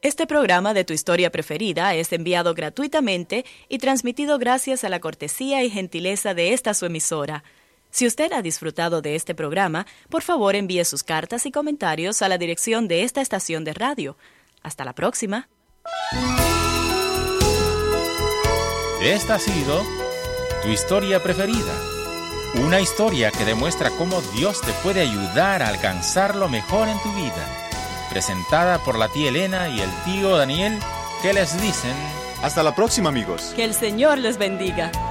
Este programa de Tu Historia Preferida es enviado gratuitamente y transmitido gracias a la cortesía y gentileza de esta su emisora. Si usted ha disfrutado de este programa, por favor envíe sus cartas y comentarios a la dirección de esta estación de radio. Hasta la próxima. Esta ha sido Tu Historia Preferida. Una historia que demuestra cómo Dios te puede ayudar a alcanzar lo mejor en tu vida. Presentada por la tía Elena y el tío Daniel, que les dicen... Hasta la próxima, amigos. Que el Señor les bendiga.